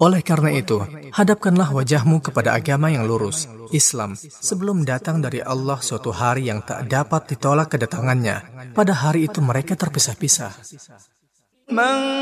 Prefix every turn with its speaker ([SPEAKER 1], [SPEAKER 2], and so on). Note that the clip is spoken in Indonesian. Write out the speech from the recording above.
[SPEAKER 1] Oleh karena itu, hadapkanlah wajahmu kepada agama yang lurus, Islam, sebelum datang dari Allah suatu hari yang tak dapat ditolak kedatangannya. Pada hari itu mereka terpisah-pisah.